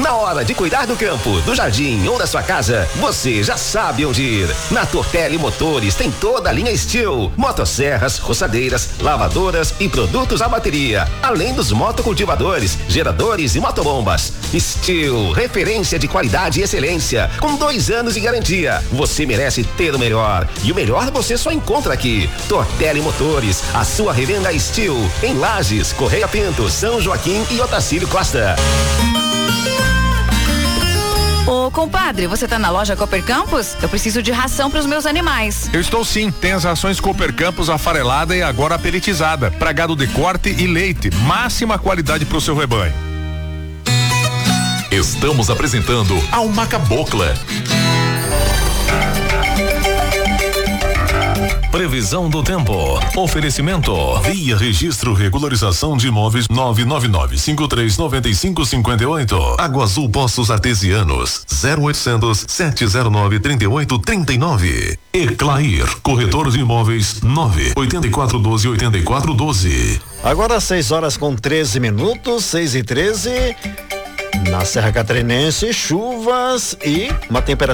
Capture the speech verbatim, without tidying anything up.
Na hora de cuidar do campo, do jardim ou da sua casa, você já sabe onde ir. Na Tortelli Motores tem toda a linha Steel, motosserras, roçadeiras, lavadoras e produtos à bateria, além dos motocultivadores, geradores e motobombas. Steel, referência de qualidade e excelência, com dois anos de garantia. Você merece ter o melhor, e o melhor você só encontra aqui. Tortelli Motores, a sua revenda Steel, em Lages, Correia Pinto, São Joaquim e Otacílio Costa. Ô, compadre, você tá na loja Cooper Campos? Eu preciso de ração pros meus animais. Eu estou sim, tem as rações Cooper Campos afarelada e agora aperitizada, pra gado de corte e leite, máxima qualidade pro seu rebanho. Estamos apresentando Alma Cabocla. Previsão do tempo. Oferecimento. Via Registro Regularização de Imóveis nove nove nove, cinco três nove cinco cinco oito. Água Azul Poços Artesianos zero oitocentos, sete zero nove, trinta e oito, trinta e nove. Eclair, corretor de imóveis nove oito quatro um dois, oito quatro um dois. Agora seis horas com treze minutos, seis e treze. Na Serra Catarinense, chuvas e uma temperatura